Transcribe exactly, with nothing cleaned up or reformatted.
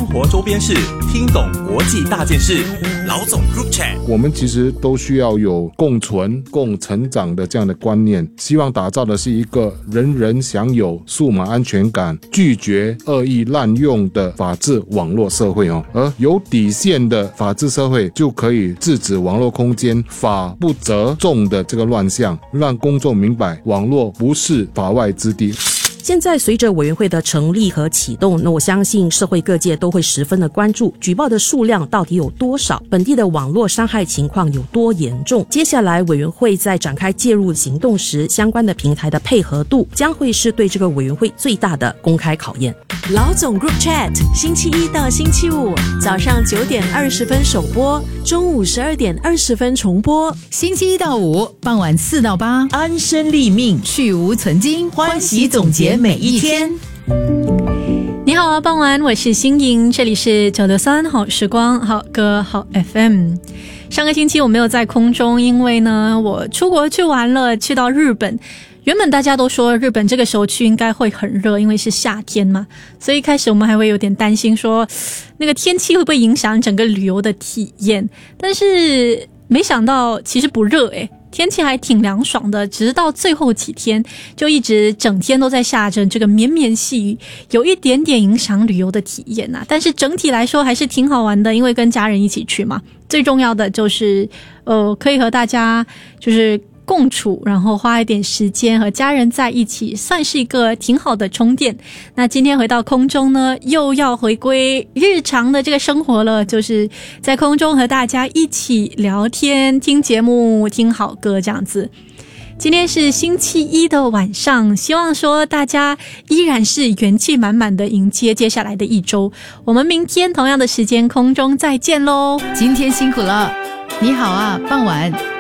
活周边事，听懂国际大件事。老总 Group Chat， 我们其实都需要有共存、共成长的这样的观念，希望打造的是一个人人享有数码安全感、拒绝恶意滥用的法治网络社会哦。而有底线的法治社会，就可以制止网络空间法不责众的这个乱象，让公众明白网络不是法外之地。 现在随着委员会的成立和启动，那我相信社会各界都会十分的关注举报的数量到底有多少，本地的网络伤害情况有多严重。接下来委员会在展开介入行动时，相关的平台的配合度将会是对这个委员会最大的公开考验。 老总 Group Chat， 星期一到星期五早上九点二十分首播，中午十二点二十分重播。 星期一到五傍晚四到八， 安身立命， 去无存菁， 欢喜总结每一天。 你好啊，傍晚，我是新颖，这里是九六三好时光好歌好 F M。 上个星期我没有在空中，因为呢我出国去玩了，去到日本。原本大家都说日本这个时候去应该会很热，因为是夏天嘛，所以一开始我们还会有点担心说那个天气会不会影响整个旅游的体验，但是没想到其实不热诶，天气还挺凉爽的，只是到最后几天就一直整天都在下着这个绵绵细雨，有一点点影响旅游的体验啊。但是整体来说还是挺好玩的，因为跟家人一起去嘛，最重要的就是呃，可以和大家就是共处，然后花一点时间和家人在一起，算是一个挺好的充电。那今天回到空中呢，又要回归日常的这个生活了，就是在空中和大家一起聊天、听节目、听好歌这样子。今天是星期一的晚上，希望说大家依然是元气满满的迎接接下来的一周。我们明天同样的时间空中再见咯。 今天辛苦了，你好啊，傍晚。